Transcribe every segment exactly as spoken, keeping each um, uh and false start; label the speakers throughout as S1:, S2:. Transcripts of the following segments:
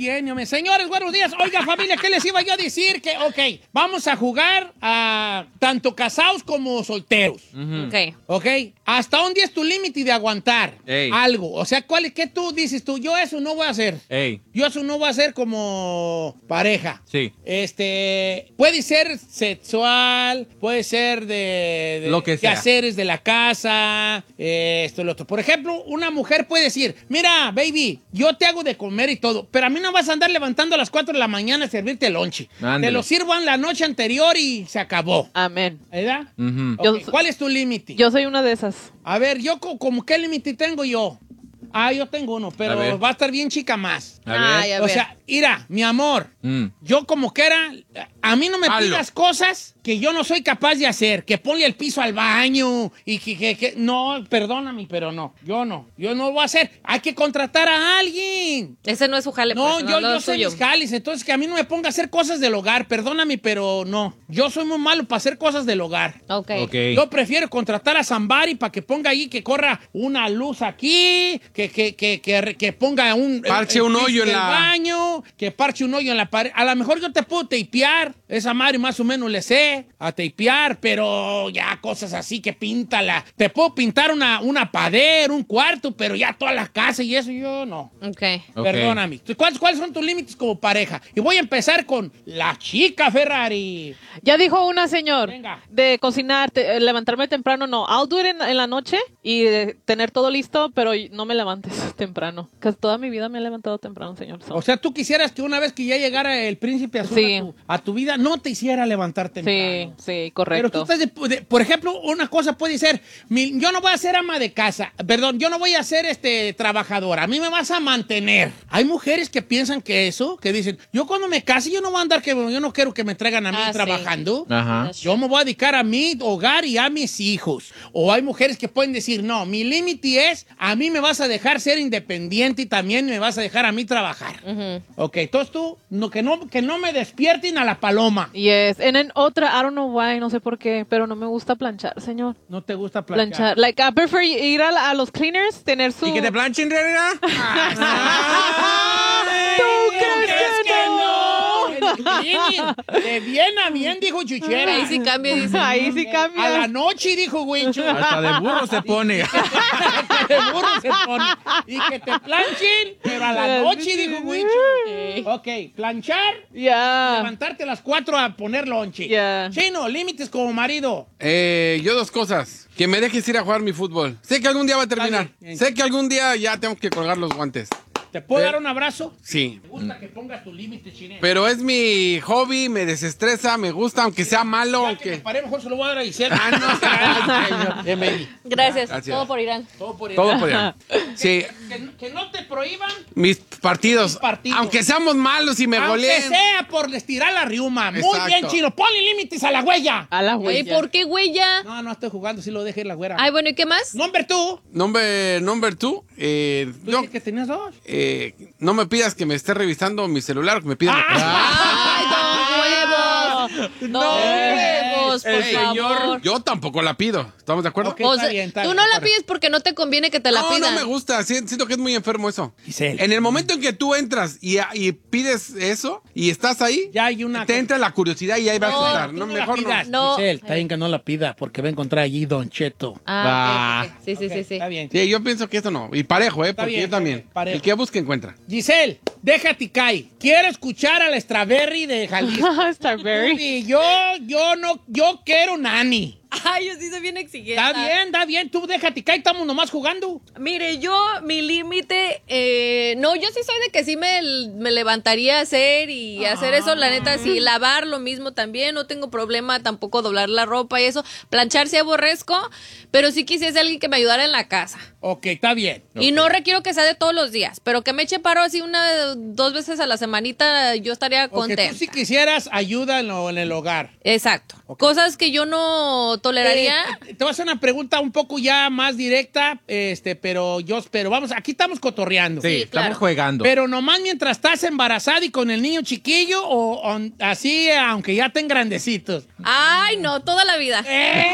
S1: genio. Me. Señores, buenos días. Oiga, familia, ¿qué les iba yo a decir? Que, ok, vamos a jugar a tanto casados como solteros.
S2: Uh-huh.
S3: Ok.
S1: Ok, ¿hasta dónde es tu límite de aguantar
S2: Ey.
S1: algo? O sea, ¿cuál, ¿qué tú dices tú? Yo eso no voy a hacer.
S2: Ey.
S1: Yo eso no voy a hacer como pareja.
S2: Sí.
S1: Este, puede ser sexual, puede ser de, de
S2: Lo que sea.
S1: quehaceres de la casa, eh, esto y lo otro. Por ejemplo, una mujer puede decir, mira, baby, yo te hago de comer y todo, pero a mí no vas a andar levantando a las cuatro de la mañana a servirte el lonche.
S2: Ándale.
S1: Te lo sirvan la noche anterior y se acabó.
S3: Amén.
S1: ¿Verdad?
S2: Ujú.
S1: Ok,
S3: Yo-
S1: ¿cuál es tu límite?
S3: Yo soy una de esas.
S1: A ver, yo co- como qué límite tengo yo. Ah, yo tengo uno,
S2: A
S1: pero
S2: ver.
S1: va a estar bien chica más.
S2: A ver.
S3: Ay, a
S1: O
S3: ver.
S1: sea, mira, mi amor,
S2: Mm.
S1: yo como que era, a mí no me
S2: Halo.
S1: pidas cosas que yo no soy capaz de hacer, que ponle el piso al baño y que, que- que- no, perdóname, pero no, yo no, yo no lo voy a hacer. Hay que contratar a alguien.
S3: Ese no es su jale.
S1: No,
S3: pues,
S1: yo,
S3: lo
S1: yo sé
S3: suyo.
S1: mis jales, entonces que a mí no me ponga a hacer cosas del hogar, perdóname, pero no. Yo soy muy malo para hacer cosas del hogar.
S3: Ok.
S2: Ok.
S1: Yo prefiero contratar a Zambari para que ponga ahí, que corra una luz aquí, que, que, que, que, que ponga un...
S4: Parche un hoyo en
S1: el
S4: la-
S1: baño, que parche un hoyo en la pared. A lo mejor yo te puedo teipear, esa madre más o menos le sé a teipear, pero ya cosas así que píntala. Te puedo pintar una, una pared, un cuarto, pero ya toda la casa y eso yo no.
S3: Ok.
S2: Ok.
S1: Perdóname. Entonces, ¿Cuáles, ¿Cuáles son tus límites como pareja? Y voy a empezar con la chica Ferrari.
S3: Ya dijo una, señor,
S1: Venga.
S3: de cocinar, te- eh, levantarme temprano, no. I'll do it en, en la noche y eh, tener todo listo, pero no me levantes temprano. Que toda mi vida me he levantado temprano, señor. So.
S1: O sea, tú quisieras que una vez que ya llegara el príncipe azul
S3: Sí.
S1: a, tu, a tu vida, no te hiciera levantarte
S3: Sí,
S1: temprano.
S3: sí,
S1: Pero tú
S3: correcto.
S1: estás, de- de- por ejemplo, una cosa puede ser, mi- yo no voy a ser ama de casa, perdón, yo no voy a ser este trabajadora, a mí me vas a mantener. Hay mujeres que piensan que eso, que dicen, yo cuando me case, yo no voy a andar, que yo no quiero que me traigan a mí
S3: Ah, sí.
S1: trabajando.
S2: Ajá.
S1: Yo me voy a dedicar a mi hogar y a mis hijos. O hay mujeres que pueden decir, no, mi límite es, a mí me vas a dejar ser independiente y también me vas a dejar a mí trabajar.
S3: Ujú.
S1: Ok, entonces tú, no, que, no, que no me despierten a la paloma.
S3: Yes. And en otra, I don't know why, no sé por qué, pero no me gusta planchar, señor.
S1: No te gusta planchar.
S3: Planchar. Like, I prefer ir a, la- a los cleaners, tener su...
S4: ¿Y que te planchen, realidad?
S1: ¿Tú
S3: crees que
S1: no? El cleaning. De bien a bien, dijo Chuchera.
S3: Ahí sí cambia, dice. Ahí sí cambia.
S1: A la noche, dijo Huicho.
S2: Hasta de burro se pone.
S1: De burro se pone. Y que te planchen, pero a la noche, dijo Huicho. Ok, planchar,
S3: Ya.
S1: levantarte a las cuatro a poner lonche.
S3: Ya.
S1: Chino, límites como marido.
S4: Eh, yo dos cosas. Que me dejes ir a jugar mi fútbol. Sé que algún día va a terminar.
S1: Está bien.
S4: Sé que algún día ya tengo que colgar los guantes.
S1: ¿Te puedo
S4: Eh.
S1: dar un abrazo?
S4: Sí.
S1: Me gusta que pongas tu límite, Chine.
S4: Pero es mi hobby, me desestresa, me gusta, aunque sea malo,
S1: Ya que me
S4: aunque...
S1: paré, mejor se lo voy a dar a Giselle.
S4: Ah, no.
S1: Emily.
S3: Gracias.
S4: Gracias.
S3: Todo por Irán.
S1: Todo por
S4: Todo por allá. Sí,
S1: Que, que no te prohíban,
S4: mis partidos,
S1: Mis partidos.
S4: aunque seamos malos y me
S1: aunque
S4: goleen.
S1: sea por estirar la riuma. Muy
S4: Exacto.
S1: bien, Chino. Ponle límites a la huella.
S3: A la
S5: Ey,
S3: huella.
S5: ¿por qué huella?
S1: No, no estoy jugando, si lo dejé la güera.
S5: Ay, bueno, ¿y qué más?
S1: Number two.
S4: Number, number two, eh,
S1: Tú
S4: yo,
S1: dijiste que tenías dos.
S4: eh, no me pidas que me esté revisando mi celular, que me pidas...
S1: Ah.
S5: ¡Ay, dos huevos! ¡Dos huevos, por
S4: El
S5: favor!
S4: señor, yo tampoco la pido, ¿estamos de acuerdo?
S1: Ok,
S5: O
S1: está
S5: sea,
S1: bien, está
S5: tú
S1: bien,
S5: no la
S1: está bien.
S5: pides porque no te conviene que te la
S4: no,
S5: pidan.
S4: no me gusta, si- siento que es muy enfermo eso.
S1: Giselle.
S4: En el momento en que tú entras y, y pides eso y estás ahí,
S1: Ya hay una...
S4: te entra la curiosidad y ahí vas
S5: No,
S4: a estar.
S1: Tú
S4: No,
S1: no la
S4: mejor no.
S1: pidas.
S5: No.
S1: Giselle, está bien que no la pida porque va a encontrar allí Don Cheto.
S5: Ah, ok, ok. Sí, sí,
S1: Ok,
S5: sí, sí.
S1: Está bien.
S4: Sí, yo pienso que eso no. Y parejo, ¿eh?
S1: Está
S4: Porque
S1: bien,
S4: yo
S1: está
S4: también.
S1: bien, parejo.
S4: El que busca encuentra.
S1: Giselle, déjate caer. Quiero escuchar a la Strawberry de Jalisco.
S3: Starberry.
S1: Y yo, yo no, yo quiero nani.
S5: Ay, yo sí soy bien exigente.
S1: Está bien, está bien, tú déjate caer, estamos nomás jugando.
S5: Mire, yo, mi límite, eh, no, yo sí soy de que sí me, me levantaría a hacer y hacer eso, la neta, sí, lavar lo mismo también, no tengo problema tampoco doblar la ropa y eso, planchar sí aborrezco, pero sí quisiese alguien que me ayudara en la casa.
S1: Ok, está bien.
S5: Y no requiero que sea de todos los días, pero que me eche paro así una, dos veces a la semanita, yo estaría
S1: Ok,
S5: contenta.
S1: tú si quisieras ayuda en, lo- en el hogar.
S5: Exacto. Cosas que yo no toleraría.
S1: Eh, te voy a hacer una pregunta un poco ya más directa, este, pero yo, pero vamos, aquí estamos cotorreando.
S4: Sí,
S5: claro.
S2: estamos
S5: Claro.
S2: jugando.
S1: Pero nomás mientras estás embarazada y con el niño chiquillo o, o así, aunque ya estén grandecitos.
S5: Ay, no, toda la vida.
S1: ¡Eh!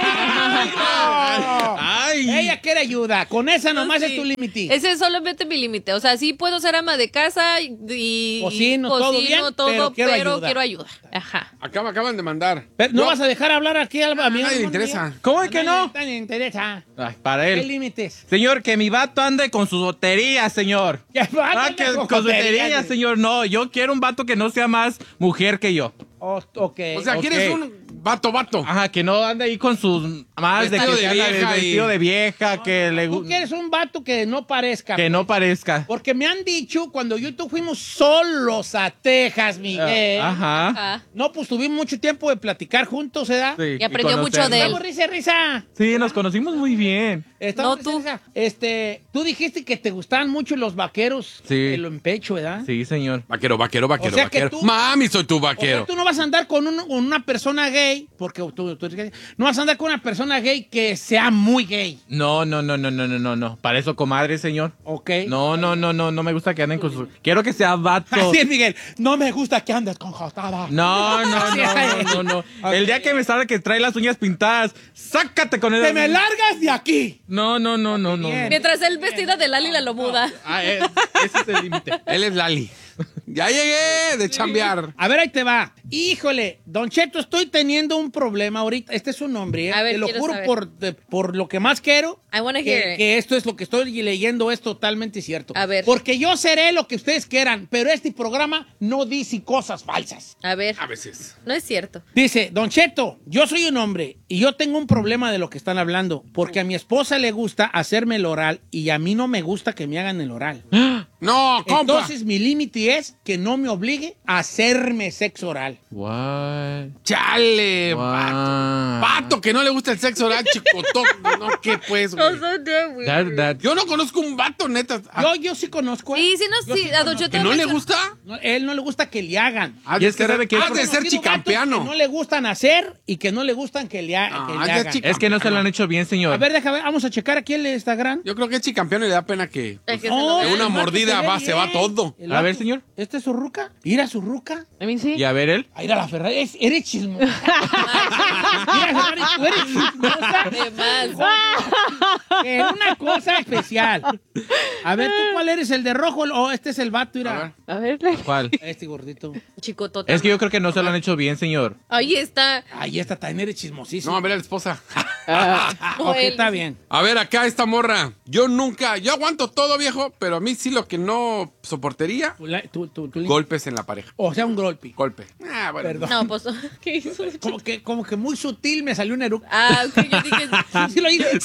S1: No.
S4: Ay.
S1: Ella quiere ayuda. Con esa nomás
S5: Sí.
S1: es tu límite.
S5: Ese es solamente mi límite. O sea, sí puedo ser ama de casa y, y
S1: Cocino, todo bien,
S5: todo,
S1: pero quiero
S5: pero
S1: ayuda.
S5: quiero ayuda. Ajá.
S4: Acá me acaban de mandar.
S1: Pero, ¿no
S4: Yo-
S1: vas a dejar hablar aquí al
S4: A
S1: amigo?
S4: nadie le interesa.
S2: ¿Cómo es que no?
S1: A nadie le interesa.
S2: Ay, para
S1: ¿Qué
S2: él.
S1: límites?
S2: Señor, que mi vato ande con su lotería, señor.
S1: Que
S2: Ah, que con su lotería, señor. No, yo quiero un vato que no sea más mujer que yo.
S1: Oh, ok.
S4: O sea,
S2: Ok.
S4: ¿quieres un vato, vato?
S2: Ajá, que no ande ahí con sus más de que
S4: Vestido de
S2: se anda
S4: vieja y-
S2: vestido de vieja, que le
S1: Tú
S2: gu-
S1: quieres un vato que no parezca.
S2: que no parezca.
S1: Porque me han dicho, cuando yo y tú fuimos solos a Texas, Miguel.
S2: Ajá.
S5: Ajá.
S1: No, pues tuvimos mucho tiempo de platicar juntos, ¿verdad?
S2: Sí,
S5: Y aprendió mucho de él.
S1: Estamos risa, risa.
S2: Sí, nos conocimos muy bien.
S1: Estamos
S5: No,
S1: risa,
S5: tú.
S1: risa. Este, tú dijiste que te gustaban mucho los vaqueros.
S2: Sí.
S1: Pelo en pecho, ¿verdad?
S2: Sí, señor.
S4: Vaquero, vaquero, vaquero,
S1: O sea que
S4: vaquero.
S1: tú-
S4: Mami, soy tu
S1: O sea,
S4: vaquero.
S1: tú no vas a andar con, un- con una persona gay, porque tú, tú eres gay. No vas a andar con una persona gay que sea muy gay,
S2: No, no, no, no, no, no, no, no. Para eso, comadre, señor.
S1: ¿ok?
S2: No, no, no, no, no me gusta que anden con su... Quiero que sea vato.
S1: Así es, Miguel. No me gusta que andes con jotada.
S2: No, no,
S1: Así es.
S2: no, no, no, no. El día que me salga que trae las uñas pintadas, sácate con él.
S1: ¡Te me largas de aquí!
S2: No, no, no, no, no.
S1: Bien.
S5: Mientras él vestida de Lali la lo muda.
S2: Ah, eh, ese es el límite.
S4: Él es Lali. Ya llegué de chambear.
S1: A ver, ahí te va. Híjole, Don Cheto, estoy teniendo un problema ahorita. Este es su nombre, ¿eh?
S5: A ver,
S1: te lo
S5: quiero
S1: juro
S5: saber.
S1: por, de- por lo que más quiero.
S5: I wanna
S1: que,
S5: hear it.
S1: que esto es lo que estoy leyendo, es totalmente cierto.
S5: A ver.
S1: Porque yo seré lo que ustedes quieran, pero este programa no dice cosas falsas.
S5: A ver,
S4: A veces.
S5: no es cierto.
S1: Dice, Don Cheto, yo soy un hombre y yo tengo un problema de lo que están hablando, porque a mi esposa le gusta hacerme el oral y a mí no me gusta que me hagan el oral.
S4: No, compa.
S1: Entonces mi límite es que no me obligue a hacerme sexo oral.
S2: What?
S4: Chale,
S2: Wow.
S4: vato. Vato que no le gusta el sexo oral, chicotón. No, ¿qué pues, güey?
S2: That, that-
S4: Yo no conozco un vato, neta. Ah,
S1: Yo, yo sí conozco. ¿eh?
S5: Sí, sí, no,
S1: Yo
S5: sí, a Don
S1: conozco.
S5: Cheto
S4: ¿Que no le
S5: mencionó-
S4: gusta?
S1: No, él no le gusta que le hagan.
S4: Has
S2: Y
S4: de
S2: es que
S4: ser,
S2: sabe que es
S4: has de
S1: He
S4: ser
S1: conocido gatos
S4: chicampeano.
S1: Que no le gustan hacer y que no le gustan que le, ha-
S4: Ah,
S1: que le
S4: ya
S1: hagan.
S4: chica.
S2: Es que no se lo han hecho bien, señor.
S1: A ver, déjame, vamos a checar aquí el Instagram.
S4: Yo creo que es chicampeano y le da pena que...
S5: Es que se
S1: No,
S5: lo
S4: de
S5: vean.
S4: una
S1: el vato
S4: mordida
S1: ve
S4: va, se va
S1: bien.
S4: todo.
S1: El
S2: A ver,
S1: vato-
S2: señor.
S1: ¿Esta es su ruca? ¿Ira su ruca?
S3: I mean, sí.
S2: Y a ver él.
S1: A ir a la Ferrari. Es- Eres chismosa. Mira, Ferrari, tú eres chismosa.
S5: De más.
S1: Era una cosa especial. A ver, ¿tú cuál eres? ¿El de rojo o este es el vato?
S4: A ver.
S1: Mira,
S3: A ver.
S2: ¿Cuál?
S1: este gordito.
S5: Chicotota.
S2: Es que yo creo que no se lo han hecho bien, señor.
S5: Ahí está.
S1: Ahí esta también eres chismosísimo.
S4: No, a ver a la esposa.
S1: Ah, ok,
S5: Joel.
S1: está bien.
S4: A ver, acá esta morra. Yo nunca, yo aguanto todo, viejo, pero a mí sí lo que no soportaría,
S1: Tu la- tu- tu- tu-
S4: golpes en la pareja.
S1: O sea, un golpe.
S4: Golpe. Ah, bueno.
S1: Perdón.
S5: No, pues, ¿qué hizo?
S1: Como que, como que muy sutil me salió un eructo.
S5: Ah, ok, yo dije,
S1: Sí, sí lo hice.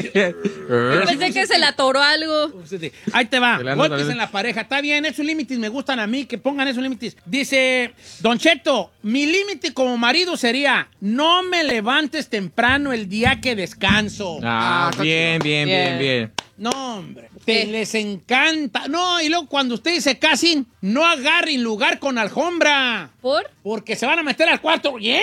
S5: yo pensé que se le atoró algo.
S1: Ahí te va.
S2: Se le anda
S1: Golpes
S2: saliendo.
S1: en la pareja. Está bien, esos límites me gustan a mí, que pongan esos límites. Dice, Don Cheto, mi límite como marido sería, no me levantes temprano el día que descanso.
S2: Ah,
S4: está
S2: bien, bien, bien,
S3: Bien.
S2: bien.
S1: No, hombre. Te
S5: ¿Qué?
S1: les encanta. No, y luego cuando ustedes se casen, no agarren lugar con alfombra.
S5: ¿Por?
S1: Porque se van a meter al cuarto. ¡Yeah!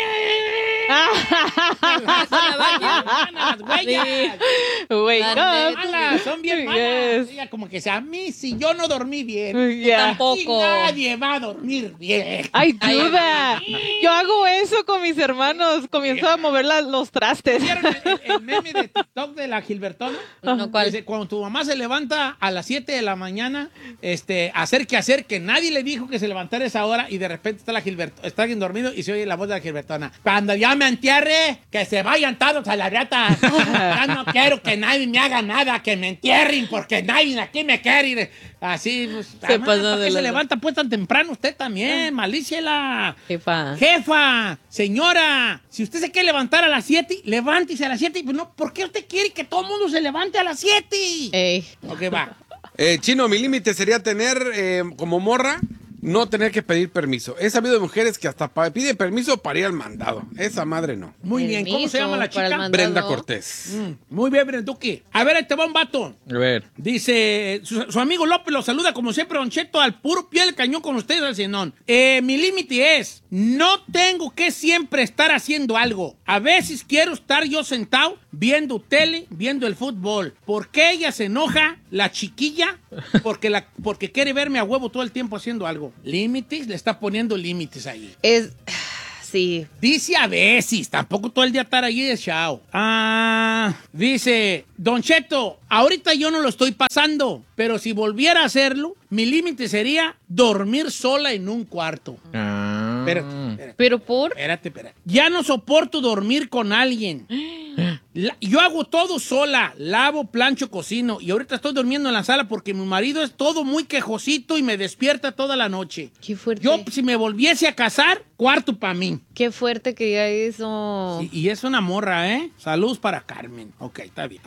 S1: Las huellas.
S3: Wake
S5: La
S3: up.
S5: neta.
S1: Malas, son bien malas.
S3: Yes.
S1: Ella como que sea, a mí si yo no dormí bien.
S3: Yeah.
S5: Tampoco.
S1: Y nadie va a dormir bien.
S3: Ay, duda. Yo hago eso con mis hermanos. Comienzo a mover la- los trastes.
S1: ¿Vieron el, el- el meme de TikTok de la Gilbertona?
S5: No, ¿cuál?
S1: Dice, cuando tu mamá se levanta a las siete de la mañana, este, a hacer que hacer, que nadie le dijo que se levantara a esa hora y de repente está la Gilbert, está alguien dormido y se oye la voz de la Gilbertona. Cuando ya me entierre, que se vayan todos a la rata. Ya no quiero que nadie me haga nada, que me entierren porque nadie aquí me quiere. Así, pues,
S3: Se
S1: mamá,
S3: pasó
S1: ¿por qué
S3: de
S1: se
S3: lanza.
S1: levanta pues tan temprano usted también? Malíciela.
S3: Jefa.
S1: Jefa, señora, si usted se quiere levantar a las siete, levántese a las siete. Pues no, ¿por qué usted quiere que todo el mundo se levante a las siete?
S3: Ey.
S1: Ok, va.
S4: Eh, Chino, mi límite sería tener eh, como morra, no tener que pedir permiso. He sabido de mujeres que hasta pa- piden permiso para ir al mandado. Esa madre no.
S1: Muy bien, ¿cómo se
S5: Permiso
S1: llama la
S5: para el
S1: chica?
S5: mandado.
S4: Brenda Cortés.
S1: Mm, muy bien, Brenduki. A ver, ahí te va un vato.
S2: A ver.
S1: Dice, su, su amigo López lo saluda como siempre, Don Cheto, al puro pie del cañón con ustedes, al cenón. Eh, mi límite es, no tengo que siempre estar haciendo algo. A veces quiero estar yo sentado viendo tele, viendo el fútbol. ¿Por qué ella se enoja, la chiquilla? porque, la, porque quiere verme a huevo todo el tiempo haciendo algo. Límites, le está poniendo límites ahí.
S5: Es... Sí.
S1: Dice a veces, tampoco todo el día estar ahí de chao. Ah, dice, Don Cheto, ahorita yo no lo estoy pasando, pero si volviera a hacerlo, mi límite sería dormir sola en un cuarto.
S2: Ah.
S1: Espérate, espérate.
S5: ¿Pero por?
S1: Espérate, espérate. Ya no soporto dormir con alguien. La- yo hago todo sola. Lavo, plancho, cocino. Y ahorita estoy durmiendo en la sala porque mi marido es todo muy quejosito y me despierta toda la noche.
S5: Qué fuerte.
S1: Yo, si me volviese a casar, cuarto para mí.
S5: Qué fuerte que diga eso.
S1: Y, y es una morra, ¿eh? Saludos para Carmen. Ok, está bien.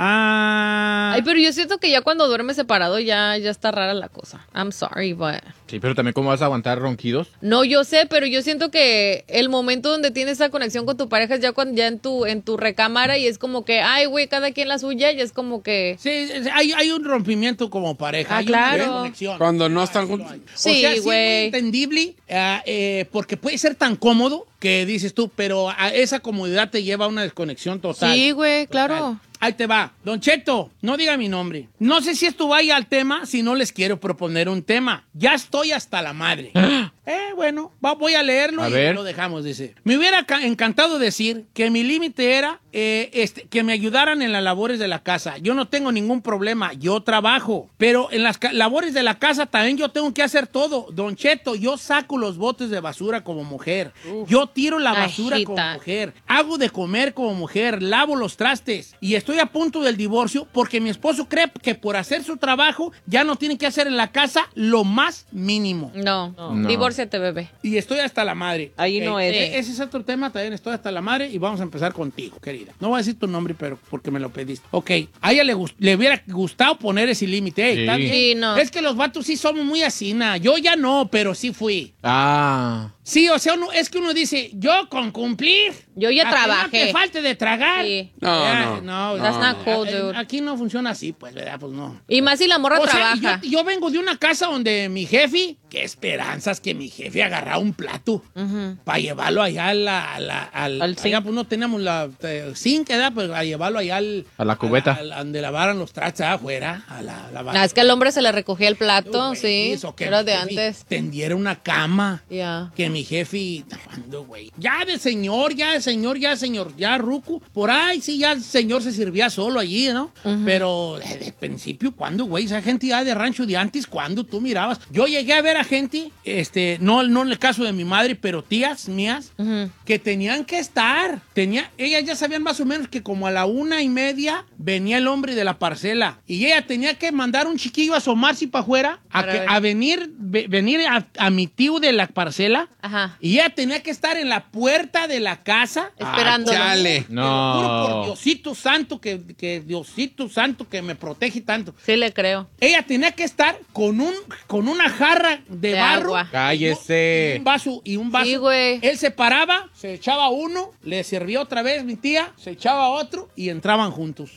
S1: Ah.
S5: Ay, pero yo siento que ya cuando duermes separado ya, ya está rara la cosa. I'm sorry, but...
S2: Sí, pero también ¿cómo vas a aguantar ronquidos?
S5: No, yo sé, pero yo siento que el momento donde tienes esa conexión con tu pareja es ya cuando ya en tu, en tu recámara y es como que, ay, güey, cada quien la suya y es como que...
S1: Sí, es- hay, hay un rompimiento como pareja.
S5: Ah,
S1: hay una
S5: claro.
S1: desconexión.
S4: Cuando no
S1: Ah,
S4: están
S1: sí lo
S4: juntos.
S1: hay.
S5: Sí,
S1: o sea, sí,
S5: güey.
S1: muy entendible, ah, eh, porque puede ser tan cómodo que dices tú, pero a esa comodidad te lleva a una desconexión total.
S5: Sí, güey,
S1: Total.
S5: claro.
S1: Ahí te va. Don Cheto, no diga mi nombre. No sé si esto vaya al tema, si no les quiero proponer un tema. Ya estoy hasta la madre. Eh, bueno, va- voy a leerlo
S2: A
S1: y
S2: ver.
S1: lo dejamos, dice. Me hubiera ca- encantado decir que mi límite era eh, este, que me ayudaran en las labores de la casa. Yo no tengo ningún problema, yo trabajo. Pero en las ca- labores de la casa también yo tengo que hacer todo. Don Cheto, yo saco los botes de basura como mujer. Yo tiro la basura
S5: Ajita.
S1: como mujer. Hago de comer como mujer. Lavo los trastes. Y estoy a punto del divorcio porque mi esposo cree que por hacer su trabajo ya no tiene que hacer en la casa lo más mínimo.
S5: No,
S2: No.
S5: divórciate, bebé.
S1: Y estoy hasta la madre.
S3: Ahí no es.
S1: E- Ese es otro tema, también estoy hasta la madre y vamos a empezar contigo, querida. No voy a decir tu nombre, pero porque me lo pediste. Ok, a ella le, gust- le hubiera gustado poner ese límite. Ey,
S2: Sí.
S1: ¿está bien?
S5: Sí, no.
S1: Es que los vatos sí somos muy así, na. Yo ya no, pero sí fui.
S2: Ah.
S1: Sí, o sea, uno- es que uno dice, yo con cumplir.
S5: Yo ya
S1: a que no
S5: trabajé.
S1: te falte de tragar.
S5: Sí.
S4: No,
S1: Ya,
S4: no.
S1: no.
S5: That's
S1: no,
S5: not cool,
S1: eh,
S5: dude.
S1: Aquí no funciona así, pues, ¿verdad? Pues no.
S5: Y más si la morra
S1: O sea,
S5: trabaja.
S1: yo, yo vengo de una casa donde mi jefe, qué esperanzas que mi jefe agarrara un plato
S5: Ujú.
S1: para llevarlo allá a la, a la- al,
S3: Al
S1: allá,
S3: zinc.
S1: pues no teníamos la eh, zinc, ¿verdad? Pues a llevarlo allá al,
S2: A la cubeta.
S1: a la- a donde lavaran los trastes afuera, a la, la
S5: Ah, es que al hombre se le recogía el plato,
S1: Güey,
S5: sí.
S1: eso, que
S5: Era
S1: mi
S5: de
S1: jefe
S5: antes.
S1: tendiera una cama.
S5: Ya.
S1: Que mi jefe, ¿cuándo, güey? Ya de señor, ya de señor, ya señor, ya ruco. Por ahí sí, ya el señor se servía solo allí, ¿no? Pero de, de principio, ¿cuándo, güey? Esa gente ya de rancho de antes, ¿cuándo tú mirabas? Yo llegué a ver a gente, este, no, no en el caso de mi madre, pero tías mías,
S5: Ujú.
S1: que tenían que estar. Tenía, ellas ya sabían más o menos que como a la una y media venía el hombre de la parcela. Y ella tenía que mandar un chiquillo a asomarse para afuera, a,
S5: Para
S1: que-
S5: ver.
S1: a venir, ve- venir a, a mi tío de la parcela.
S5: Ajá.
S1: Y ella tenía que estar en la puerta de la casa.
S5: Esperando.
S4: Ah, chale.
S1: Te lo juro
S2: No.
S1: por Diosito Santo, que, que Diosito Santo que me protege tanto.
S5: Sí le creo.
S1: Ella tenía que estar con un con una jarra de,
S5: De
S1: barro.
S5: agua.
S2: Cállese.
S1: Y un vaso y un vaso.
S5: Sí, güey.
S1: Él se paraba, se echaba uno, le servía otra vez mi tía, se echaba otro y entraban juntos.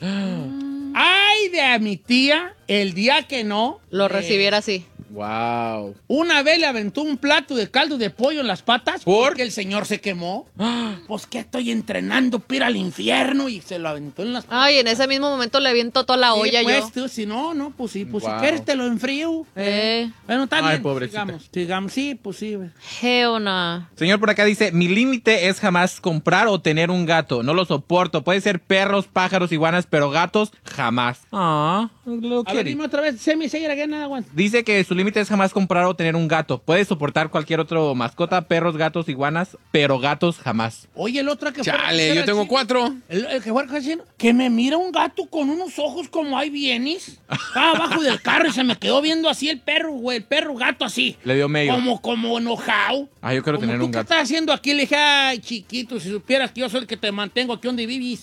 S1: Ay, de a mi tía, el día que no.
S5: Lo
S1: eh,
S5: recibiera así.
S2: Wow.
S1: Una vez le aventó un plato de caldo de pollo en las patas
S2: ¿Por?
S1: porque el señor se quemó. Pues que estoy entrenando para ir al infierno y se lo aventó en las patas.
S5: Ay, en ese mismo momento le aviento toda la olla
S1: Sí, pues,
S5: yo.
S1: tú, si no, no, pues sí, pues
S2: Wow.
S1: si quieres te lo enfrío.
S5: Eh.
S1: Bueno, está
S2: Ay,
S1: bien.
S2: pobrecita.
S1: Sigamos, sigamos, sí, pues sí. güey.
S5: Hell no.
S2: Señor, por acá dice, mi límite es jamás comprar o tener un gato. No lo soporto. Puede ser perros, pájaros, iguanas, pero gatos jamás. Ah, lo
S1: A ver,
S2: quiere.
S1: dime otra vez, semi, say it again, nada, one.
S2: Dice que su límite es jamás comprar o tener un gato. Puede soportar cualquier otro mascota, perros, gatos, iguanas, pero gatos jamás.
S1: Oye, el otro que fue a
S4: Chale,
S1: conocer
S4: yo
S1: al
S4: tengo
S1: chino,
S4: cuatro.
S1: El, el que fue al casino, que me mira un gato con unos ojos como ahí vienes. Estaba abajo del carro y se me quedó viendo así el perro, güey, el perro gato así.
S2: Le dio medio.
S1: Como, como enojado.
S2: Ah, yo quiero
S1: Como
S2: tener
S1: tú,
S2: un
S1: ¿qué
S2: gato.
S1: estás haciendo aquí? Le dije, ay, chiquito, si supieras que yo soy el que te mantengo aquí donde vivís.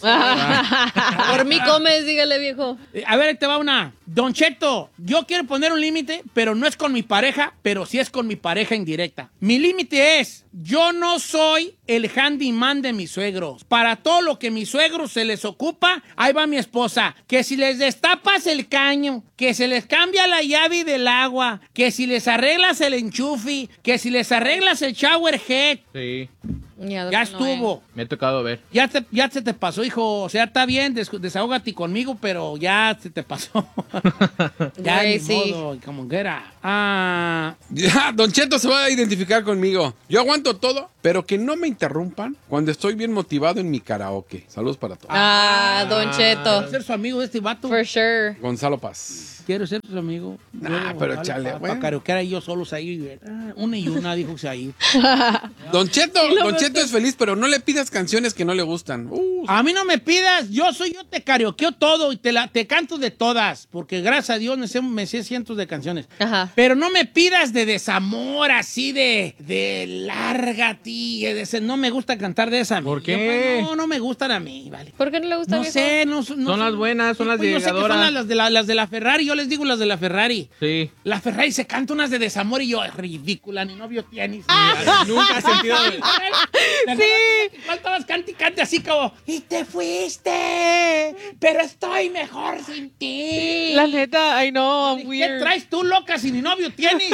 S5: Por mí comes, dígale, viejo.
S1: Eh, A ver, ahí te va una. Don Cheto, yo quiero poner un límite, pero no es con mi pareja, pero sí es con mi pareja indirecta. Mi límite es, yo no soy el handyman de mis suegros. Para todo lo que mis suegros se les ocupa, ahí va mi esposa. Que si les destapas el caño, que se les cambia la llave del agua, que si les arreglas el enchufe, que si les arreglas el shower head.
S2: Sí.
S5: Ya,
S1: Ya
S5: no,
S1: estuvo.
S2: Me ha tocado ver.
S1: Ya, te, ya se te pasó, hijo. O sea, está bien, des, desahógate conmigo, pero ya se te pasó. ya
S5: Güey,
S1: ni
S5: sí.
S1: modo, como que era. Ah,
S4: Ya, Don Cheto se va a identificar conmigo. Yo aguanto todo, pero que no me interrumpan cuando estoy bien motivado en mi karaoke. Saludos para todos.
S5: Ah, Don Cheto.
S1: quiero ser su amigo de este vato.
S5: For sure.
S4: Gonzalo Paz.
S1: Quiero ser su amigo.
S4: Ah, pero chale,
S1: Para
S4: bueno.
S1: karaokear ahí yo solos ahí. Ah, una y una, dijo que se ahí.
S4: Don Cheto,
S5: lo
S4: Don
S5: ves
S4: Cheto es feliz, pero no le pidas canciones que no le gustan. Uh,
S1: A mí no me pidas, yo soy, yo te karaokeo todo y te, la, te canto de todas, porque gracias a Dios me sé, me sé cientos de canciones.
S5: Ajá.
S1: Pero no me pidas de desamor, así de, de lárgate, de ese- no me gusta cantar de esa.
S2: ¿Por
S1: Yo,
S2: qué?
S1: pues, no, no me gustan a mí, vale.
S5: ¿Por qué no le gusta
S1: No
S5: eso?
S1: sé, no, no
S2: Son las buenas, son las
S1: pues yo sé que son
S2: llegadoras.
S1: las de, la, las de la Ferrari, yo les digo las de la Ferrari.
S2: Sí.
S1: La Ferrari se canta unas de desamor y yo, es ridícula, ni novio tienes.
S2: Nunca he sentido...
S1: Sí. Faltabas cante y cante así como, y te fuiste, pero estoy mejor sin ti.
S3: La neta, I know, I'm
S1: ¿Qué
S3: weird.
S1: traes tú, loca, si ni novio tienes?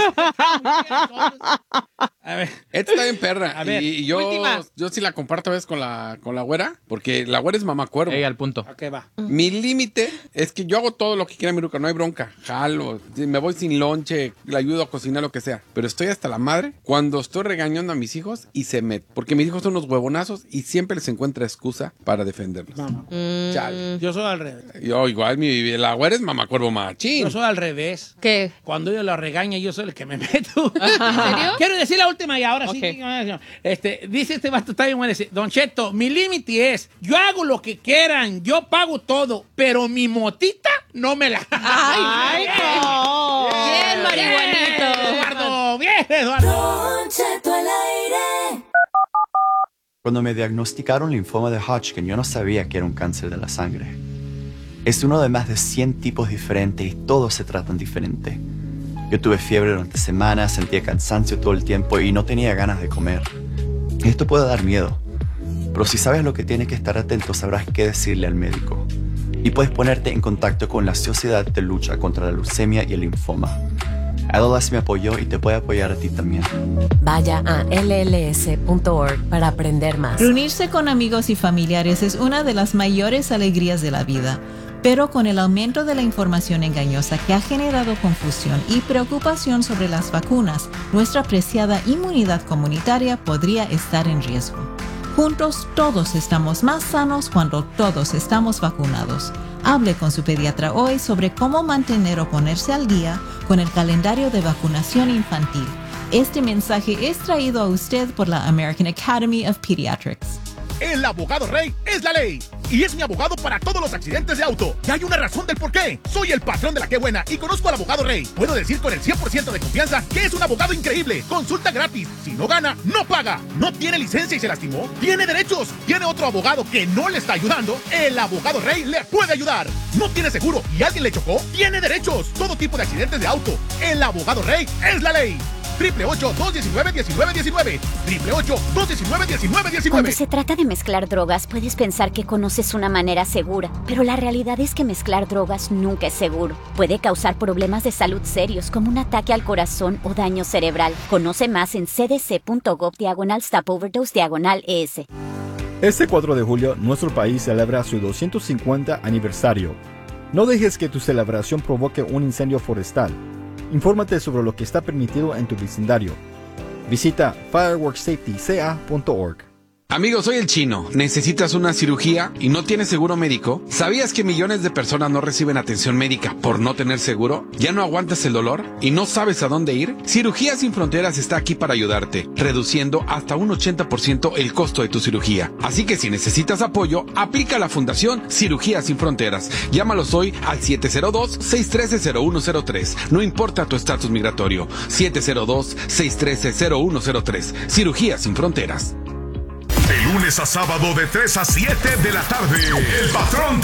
S1: A ver.
S4: Esta está bien perra.
S1: A ver,
S4: y yo,
S1: última.
S4: yo sí la comparto a veces con la, con la güera, porque la güera es mamacuervo.
S2: Ey, al punto.
S1: Ok, va.
S4: Mi límite es que yo hago todo lo que quiera mi ruca, no hay bronca. Jalo, me voy sin lonche, le ayudo a cocinar, lo que sea. Pero estoy hasta la madre cuando estoy regañando a mis hijos y se met. Porque mis hijos son unos huevonazos y siempre les encuentra excusa para defenderlos.
S1: No, no.
S4: Chale.
S1: Yo soy al revés.
S4: Yo igual, mi, la güera es mamacuervo machín.
S1: Yo soy al revés.
S5: ¿Qué?
S1: Cuando ella la regaña, yo soy el que me meto.
S5: ¿En serio?
S1: Quiero decir la última y ahora sí.
S3: Ok.
S1: Este, dice este vato, está bien bueno. Dice, Don Cheto, mi límite es, yo hago lo que quieran, yo pago todo, pero mi motita no me la...
S3: Ay, no.
S5: Bien, marihuanito.
S1: Eduardo, bien, Eduardo.
S6: Don Cheto al aire.
S7: Cuando me diagnosticaron linfoma de Hodgkin, yo no sabía que era un cáncer de la sangre. Es uno de más de cien tipos diferentes y todos se tratan diferente. Yo tuve fiebre durante semanas, sentía cansancio todo el tiempo y no tenía ganas de comer. Esto puede dar miedo, pero si sabes lo que tienes que estar atento, sabrás qué decirle al médico. Y puedes ponerte en contacto con la Sociedad de Lucha contra la Leucemia y el Linfoma. L L S me apoyó y te puede apoyar a ti también.
S6: Vaya a L L S punto org para aprender más.
S8: Reunirse con amigos y familiares es una de las mayores alegrías de la vida, pero con el aumento de la información engañosa que ha generado confusión y preocupación sobre las vacunas, nuestra preciada inmunidad comunitaria podría estar en riesgo. Juntos todos estamos más sanos cuando todos estamos vacunados. Hable con su pediatra hoy sobre cómo mantener o ponerse al día con el calendario de vacunación infantil. Este mensaje es traído a usted por la American Academy of Pediatrics.
S9: El abogado Rey es la ley. Y es mi abogado para todos los accidentes de auto. Y hay una razón del por qué. Soy el patrón de la que buena y conozco al abogado Rey. Puedo decir con el cien por ciento de confianza que es un abogado increíble. Consulta gratis. Si no gana, no paga. No tiene licencia y se lastimó. Tiene derechos. Tiene otro abogado que no le está ayudando. El abogado Rey le puede ayudar. No tiene seguro y alguien le chocó. Tiene derechos. Todo tipo de accidentes de auto. El abogado Rey es la ley. Triple ocho, dos diecinueve, diecinueve diecinueve. Triple ocho, dos diecinueve, diecinueve diecinueve.
S10: Cuando se trata de mezclar drogas, puedes pensar que conoces una manera segura, pero la realidad es que mezclar drogas nunca es seguro. Puede causar problemas de salud serios como un ataque al corazón o daño cerebral. Conoce más en cdc.gov diagonal stop overdose diagonal es.
S11: Este cuatro de julio, nuestro país celebra su doscientos cincuenta aniversario. No dejes que tu celebración provoque un incendio forestal. Infórmate sobre lo que está permitido en tu vecindario. Visita fireworks safety c a punto org.
S4: Amigo, soy el Chino. ¿Necesitas una cirugía y no tienes seguro médico? ¿Sabías que millones de personas no reciben atención médica por no tener seguro? ¿Ya no aguantas el dolor y no sabes a dónde ir? Cirugías Sin Fronteras está aquí para ayudarte, reduciendo hasta un ochenta por ciento el costo de tu cirugía. Así que si necesitas apoyo, aplica a la Fundación Cirugías Sin Fronteras. Llámalos hoy al siete cero dos, seis uno tres, cero uno cero tres. No importa tu estatus migratorio. siete cero dos, seis uno tres, cero uno cero tres. Cirugías Sin Fronteras.
S12: De lunes a sábado de tres a siete de la tarde, El Patrón